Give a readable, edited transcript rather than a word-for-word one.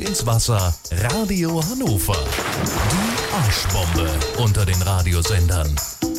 ins Wasser. Radio Hannover. Die Arschbombe unter den Radiosendern.